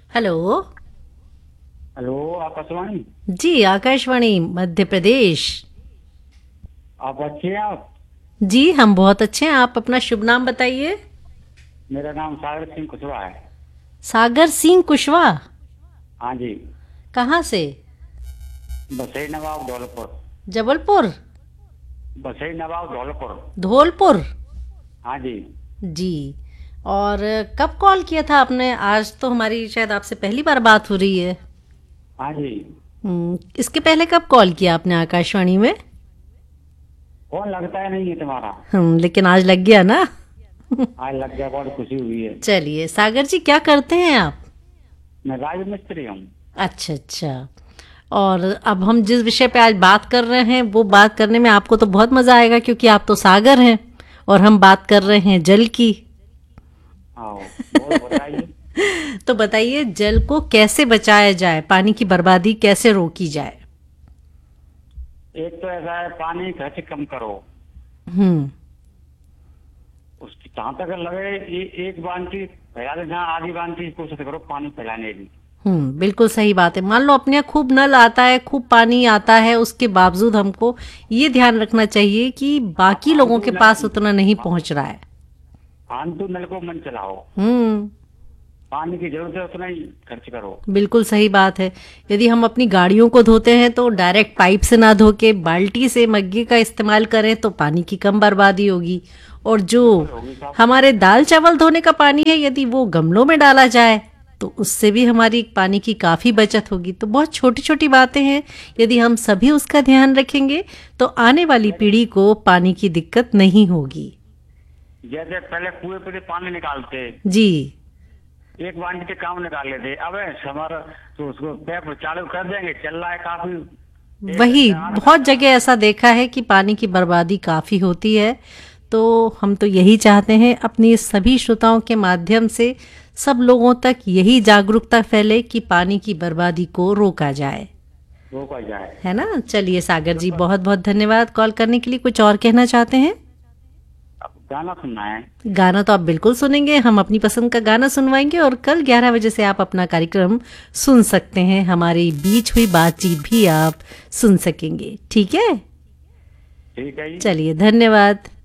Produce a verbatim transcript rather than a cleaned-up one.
Hello. Hello, Akashvani. जी, आकाशवाणी मध्य प्रदेश। आप अच्छे हैं आप? जी, हम बहुत अच्छे हैं। आप अपना शुभ नाम बताइए। मेरा नाम सागर सिंह कुशवाहा है। सागर सिंह कुशवाहा। हाँ जी। कहाँ से? बसई नवाब धौलपुर। जबलपुर। बसई नवाब धौलपुर। धौलपुर। हाँ जी। जी। और कब कॉल किया था आपने? आज तो हमारी शायद आपसे पहली बार बात हो रही है। हाँ जी। हम्म, इसके पहले कब कॉल किया आपने आकाशवाणी में? फोन लगता है नहीं है तुम्हारा। हम लेकिन आज लग गया ना। आज लग गया, बहुत खुशी हुई है। चलिए, सागर जी क्या करते हैं आप? मैं राजमिस्त्री हूँ। अच्छा अच्छा। और अब हम जिस विषय पे आज बात कर रहे हैं वो बात करने में आपको तो बहुत मजा आएगा, क्योंकि आप तो सागर हैं और हम बात कर रहे हैं जल की। आओ, बोलो बताइए। तो बताइए, जल को कैसे बचाया जाए, पानी की बर्बादी कैसे रोकी जाए? एक तो ऐसा है, पानी खर्च कम करो। हम्म। उसकी जहाँ तक लगे ए, एक बाल्टी फैला दे, जहाँ आधी बाल्टी की कोशिश करो पानी फैलाने की। हम्म, बिल्कुल सही बात है। मान लो अपने यहाँ खूब नल आता है, खूब पानी आता है, उसके बावजूद हमको ये ध्यान रखना चाहिए कि बाकी लोगों फालतू के पास नल उतना नहीं पहुंच रहा है। फालतू नल को मन चलाओ। हम्म। पानी की जरूरत है उतना ही खर्च करो। बिल्कुल सही बात है। यदि हम अपनी गाड़ियों को धोते हैं तो डायरेक्ट पाइप से ना धो के बाल्टी से मग्गे का इस्तेमाल करें तो पानी की कम बर्बादी होगी। और जो बिल्कुल होगी साहब। हमारे दाल चावल धोने का पानी है, यदि वो गमलों में डाला जाए तो उससे भी हमारी पानी की काफ़ी बचत होगी। तो बहुत छोटी छोटी बातें हैं, यदि हम सभी उसका ध्यान रखेंगे तो आने वाली पीढ़ी को पानी की दिक्कत नहीं होगी। जैसे पहले कुएं पे से पानी निकालते, जी। एक बाल्टी के काम निकाल लेते, अब है हमारा तो उसको पैप चालू कर देंगे, चल रहा है काफी। एक वही, घंटे आठ बहुत घंटा जगह ऐसा देखा है कि पानी की बर्बादी काफ़ी होती है। तो हम तो यही चाहते हैं अपनी सभी श्रोताओं के माध्यम से सब लोगों तक यही जागरूकता फैले कि पानी की बर्बादी को रोका जाए। रोका जाए। है ना? चलिए सागर जी, बिल्कुल। बहुत बहुत धन्यवाद कॉल करने के लिए। कुछ और कहना चाहते हैं? अब गाना सुनना है। गाना तो आप बिल्कुल सुनेंगे, हम अपनी पसंद का गाना सुनवाएंगे और कल ग्यारह बजे से आप अपना कार्यक्रम सुन सकते हैं। हमारी बीच हुई बातचीत भी आप सुन सकेंगे। ठीक है? ठीक है जी। चलिए, धन्यवाद।